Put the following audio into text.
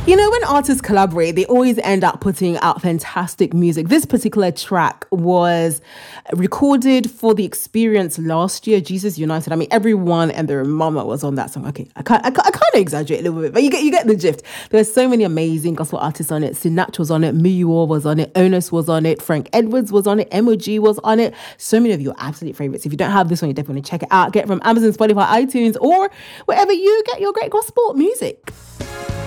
You know, when artists collaborate, they always end up putting out fantastic music. This particular track was recorded for the Experience last year, Jesus United. I mean, everyone and their mama was on that song. Okay, I kind of exaggerate a little bit, but you get the gist. There were so many amazing gospel artists on it. Sinach was on it, Muyuo was on it, Onus was on it, Frank Edwards was on it, MOG was on it. So many of your absolute favorites. If you don't have this one, you definitely check it out. Get it from Amazon, Spotify, iTunes, or wherever you get your great gospel music.